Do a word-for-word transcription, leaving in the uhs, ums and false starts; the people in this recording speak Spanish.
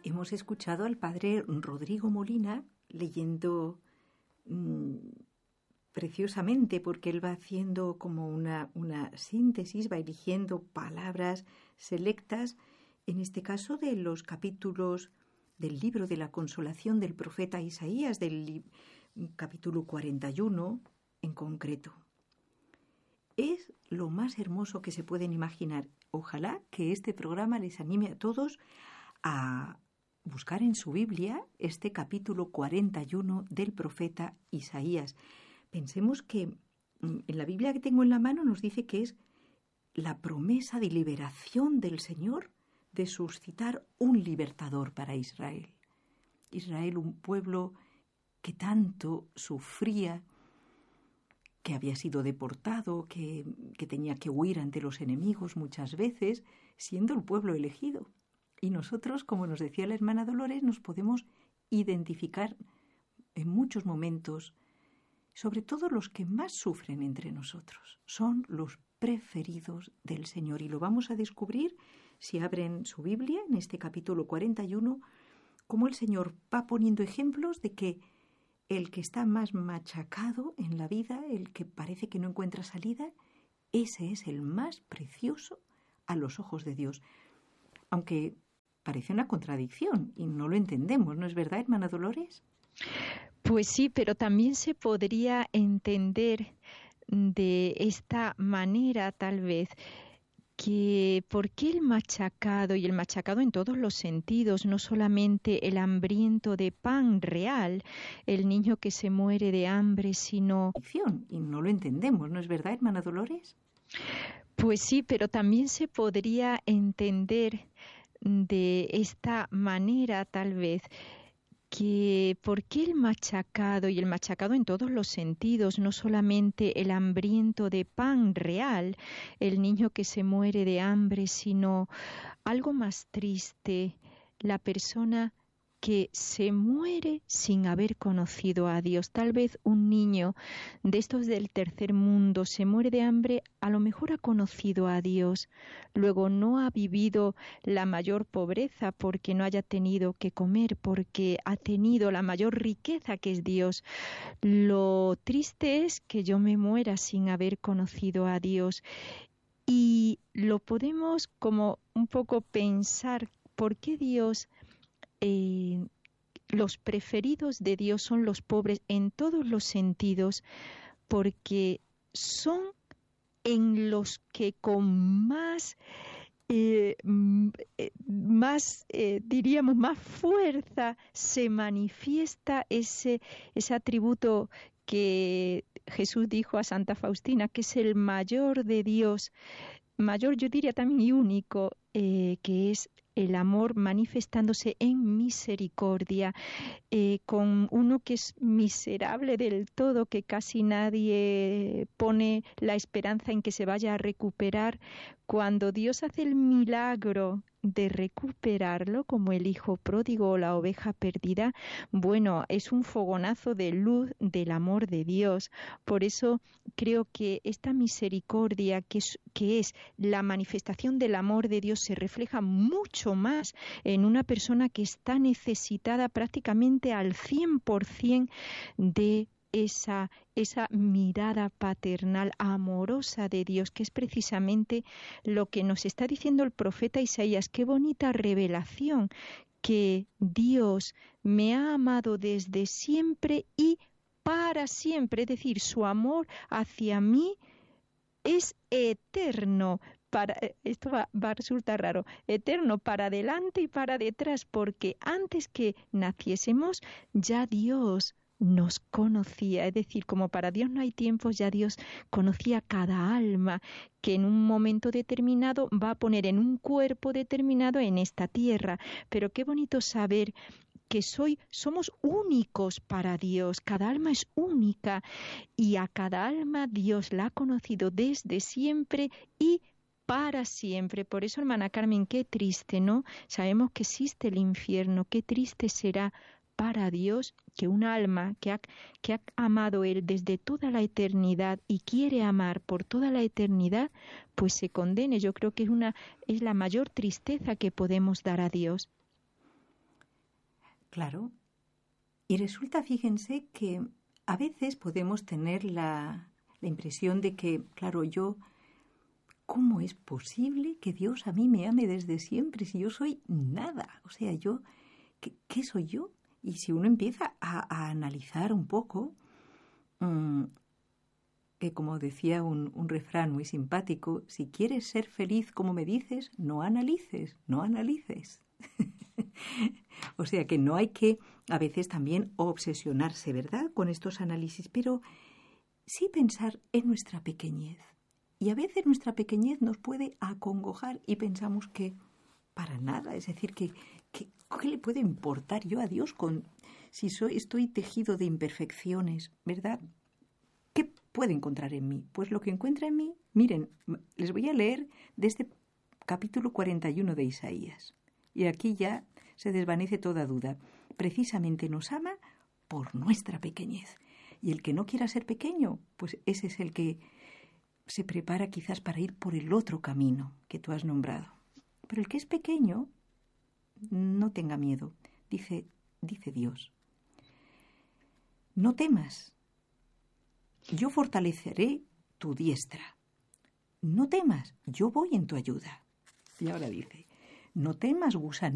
Hemos escuchado al padre Rodrigo Molina leyendo mmm, preciosamente, porque él va haciendo como una, una síntesis, va eligiendo palabras selectas, en este caso de los capítulos del libro de la consolación del profeta Isaías, del li- capítulo cuarenta y uno en concreto. Es lo más hermoso que se pueden imaginar. Ojalá que este programa les anime a todos a buscar en su Biblia este capítulo cuarenta y uno del profeta Isaías. Pensemos que en la Biblia que tengo en la mano nos dice que es la promesa de liberación del Señor, de suscitar un libertador para Israel. Israel, un pueblo que tanto sufría, que había sido deportado, que, que tenía que huir ante los enemigos muchas veces, siendo el pueblo elegido. Y nosotros, como nos decía la hermana Dolores, nos podemos identificar en muchos momentos, sobre todo los que más sufren entre nosotros. Son los preferidos del Señor. Y lo vamos a descubrir si abren su Biblia, en este capítulo cuarenta y uno, cómo el Señor va poniendo ejemplos de que el que está más machacado en la vida, el que parece que no encuentra salida, ese es el más precioso a los ojos de Dios. Aunque parece una contradicción y no lo entendemos, ¿no es verdad, hermana Dolores? Pues sí, pero también se podría entender de esta manera, tal vez, que por qué el machacado, y el machacado en todos los sentidos, no solamente el hambriento de pan real, el niño que se muere de hambre, sino... Y no lo entendemos, ¿no es verdad, hermana Dolores? Pues sí, pero también se podría entender de esta manera, tal vez, que por qué el machacado, y el machacado en todos los sentidos, no solamente el hambriento de pan real, el niño que se muere de hambre, sino algo más triste, la persona que se muere sin haber conocido a Dios. Tal vez un niño de estos del tercer mundo se muere de hambre, a lo mejor ha conocido a Dios, luego no ha vivido la mayor pobreza porque no haya tenido que comer, porque ha tenido la mayor riqueza que es Dios. Lo triste es que yo me muera sin haber conocido a Dios. Y lo podemos como un poco pensar, ¿por qué Dios... Eh, los preferidos de Dios son los pobres en todos los sentidos, porque son en los que con más, eh, más eh, diríamos, más fuerza se manifiesta ese, ese atributo que Jesús dijo a Santa Faustina, que es el mayor de Dios, mayor yo diría también y único, eh, que es el amor manifestándose en misericordia, eh, con uno que es miserable del todo, que casi nadie pone la esperanza en que se vaya a recuperar. Cuando Dios hace el milagro de recuperarlo, como el hijo pródigo o la oveja perdida, bueno, es un fogonazo de luz del amor de Dios. Por eso creo que esta misericordia, que es, que es la manifestación del amor de Dios, se refleja mucho más en una persona que está necesitada prácticamente al cien por ciento de esa, esa mirada paternal amorosa de Dios, que es precisamente lo que nos está diciendo el profeta Isaías. Qué bonita revelación, que Dios me ha amado desde siempre y para siempre, es decir, su amor hacia mí es eterno. Para, esto va, va a resultar raro, eterno para adelante y para detrás, porque antes que naciésemos ya Dios nos conocía, es decir, como para Dios no hay tiempos, ya Dios conocía cada alma que en un momento determinado va a poner en un cuerpo determinado en esta tierra. Pero qué bonito saber que soy, somos únicos para Dios, cada alma es única y a cada alma Dios la ha conocido desde siempre y para siempre. Por eso, hermana Carmen, qué triste, ¿no? Sabemos que existe el infierno, qué triste será para Dios que un alma que ha, que ha amado Él desde toda la eternidad y quiere amar por toda la eternidad, pues se condene. Yo creo que es una es la mayor tristeza que podemos dar a Dios. Claro. Y resulta, fíjense, que a veces podemos tener la, la impresión de que, claro, yo, ¿cómo es posible que Dios a mí me ame desde siempre si yo soy nada? O sea, yo, ¿qué, qué soy yo? Y si uno empieza a, a analizar un poco, mmm, que como decía un, un refrán muy simpático, si quieres ser feliz como me dices, no analices, no analices. O sea que no hay que a veces también obsesionarse, ¿verdad?, con estos análisis, pero sí pensar en nuestra pequeñez. Y a veces nuestra pequeñez nos puede acongojar y pensamos que para nada, es decir, que, que ¿qué le puede importar yo a Dios con, si soy, estoy tejido de imperfecciones, ¿verdad? ¿Qué puede encontrar en mí? Pues lo que encuentra en mí, miren, les voy a leer de este capítulo cuarenta y uno de Isaías. Y aquí ya se desvanece toda duda. Precisamente nos ama por nuestra pequeñez. Y el que no quiera ser pequeño, pues ese es el que se prepara quizás para ir por el otro camino que tú has nombrado. Pero el que es pequeño, no tenga miedo, dice, dice Dios. No temas, yo fortaleceré tu diestra. No temas, yo voy en tu ayuda. Y ahora dice, no temas, gusanito.